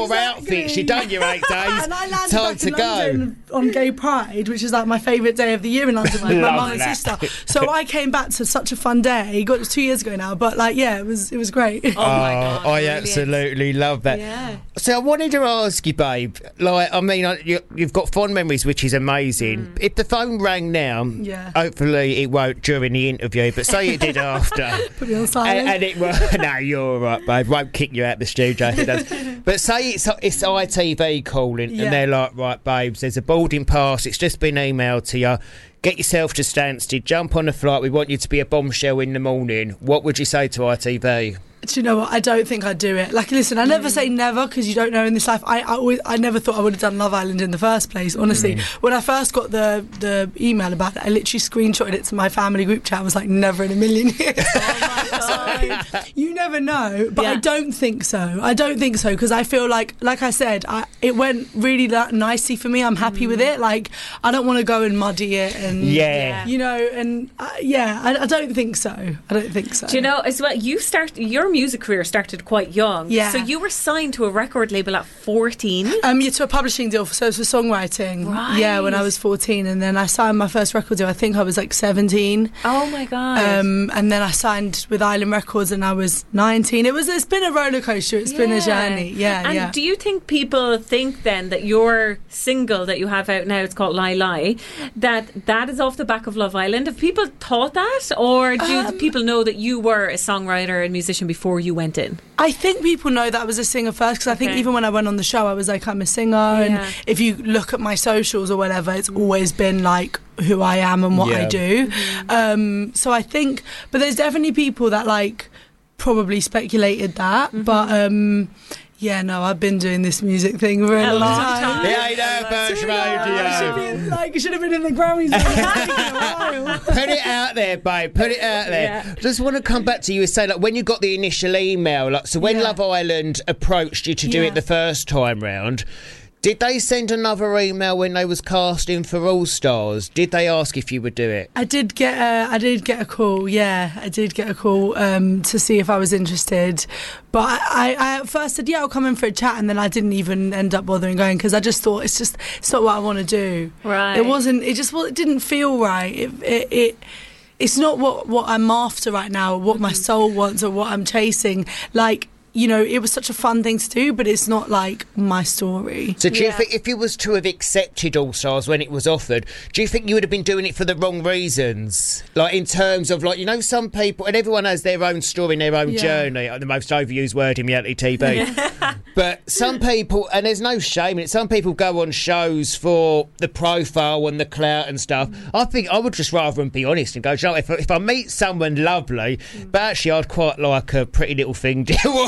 your outfits. You done your 8 days. And I landed Time back to in go. London on Gay Pride, which is like my favourite day of the year in London, with my Love mum and that. sister. So I came back to such a fun day. It was 2 years ago now, but like, yeah, it was great. Oh my God, I brilliant. absolutely love that. Yeah. So I wanted to ask you, babe, like, I mean, you've got fond memories, which is amazing. If the phone rang now, Yeah. hopefully it won't during the interview, but say it did after. Put me on silent. And it will. No, you're all right, babe. Won't kick you out the studio if it does. But say it's ITV calling, Yeah. and they're like, right, babes, there's a boarding pass. It's just been emailed to you. Get yourself to Stansted. Jump on the flight. We want you to be a bombshell in the morning. What would you say to ITV? Do you know what? I don't think I'd do it. Like, listen, I never say never, because you don't know in this life. I never thought I would have done Love Island in the first place, honestly. When I first got the email about it, I literally screenshotted it to my family group chat. I was like, never in a million years. Oh my God. So, you never know, but Yeah. I don't think so. I don't think so, because I feel like I said, it went really nicely for me. I'm happy with it. Like, I don't want to go and muddy it and, Yeah. you know, and I don't think so. I don't think so. Do you know, as well, your music career started quite young. Yeah. So you were signed to a record label at 14. Yeah, to a publishing deal, so it's for songwriting. Right. Yeah, when I was 14, and then I signed my first record deal. I think I was like 17. Oh my God. And then I signed with Island Records, and I was 19. It's been a roller coaster. It's been a journey. Yeah, And yeah. do you think people think then that your single that you have out now, it's called Lie Lie, that is off the back of Love Island? Have people thought that, or do people know that you were a songwriter and musician before you went in? I think people know that I was a singer first, because I think even when I went on the show, I was like, I'm a singer. And if you look at my socials or whatever, it's always been like who I am and what I do. So I think, but there's definitely people that like probably speculated that. But yeah, no, I've been doing this music thing for a long time. Yeah, I know, Birch Radio. Should have been in the Grammys. Put it out there, babe. Put it out there. Yeah. Just want to come back to you and say, like, when you got the initial email, like, so when Love Island approached you to do it the first time round, did they send another email when they was casting for All Stars? Did they ask if you would do it? I did get a call. Yeah, I did get a call to see if I was interested. But I at first said, I'll come in for a chat, and then I didn't even end up bothering going, because I just thought it's not what I want to do. Right. It didn't feel right. It's not what I'm after right now, what my soul wants, or what I'm chasing. Like, you know, it was such a fun thing to do, but it's not like my story. So do you think if you was to have accepted All Stars when it was offered, do you think you would have been doing it for the wrong reasons? Like, in terms of, like, you know, some people, and everyone has their own story and their own journey, the most overused word in reality TV. But some people, and there's no shame in it, some people go on shows for the profile and the clout and stuff. I think I would just rather be honest and go, you know, if I meet someone lovely, but actually I'd quite like a Pretty Little Thing deal.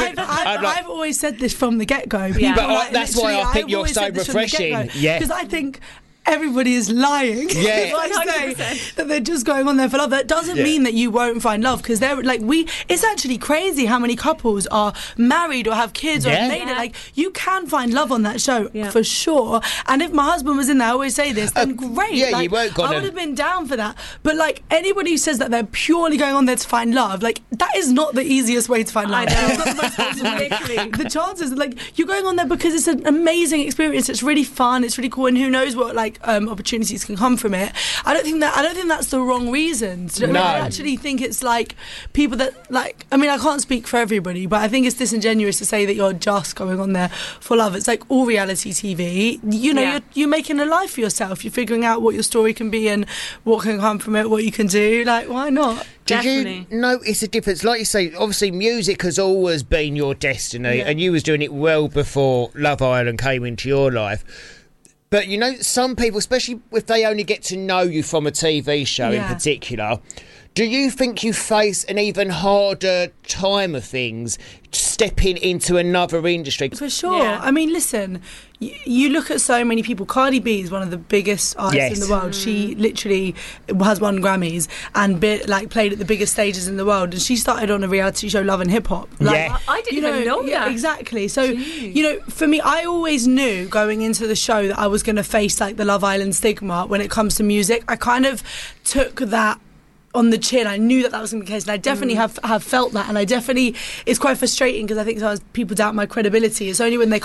I've always said this from the get-go. Yeah. But that's why I think you're so refreshing. Yeah. Because I think everybody is lying. Yeah. If I 100%. say that they're just going on there for love. That doesn't mean that you won't find love, because they're like, it's actually crazy how many couples are married or have kids or have made it. Like, you can find love on that show for sure. And if my husband was in there, I always say this, then great. Yeah, like, you weren't gonna... I would have been down for that. But like, anybody who says that they're purely going on there to find love, like, that is not the easiest way to find love. It's not the most wholesome way. The chances, like, you're going on there because it's an amazing experience. It's really fun. It's really cool, and who knows what like opportunities can come from it. I don't think that's the wrong reasons. No. I actually think it's like people that, like, I mean, I can't speak for everybody, but I think it's disingenuous to say that you're just going on there for love. It's like all reality TV. You know, you're making a life for yourself. You're figuring out what your story can be and what can come from it, what you can do. Like, why not? Did you notice a difference? Like you say, obviously music has always been your destiny, and you was doing it well before Love Island came into your life. But, you know, some people, especially if they only get to know you from a TV show in particular, do you think you face an even harder time of things stepping into another industry? For sure. I mean, listen, you look at so many people. Cardi B is one of the biggest artists in the world. She literally has won Grammys and played at the biggest stages in the world. And she started on a reality show, Love and Hip Hop. I didn't even know that. Yeah, exactly. So, you know, for me, I always knew going into the show that I was going to face like the Love Island stigma when it comes to music. I kind of took that on the chin. I knew that was going to be the case, and I definitely have felt that, and I definitely, it's quite frustrating because I think sometimes people doubt my credibility. It's only when they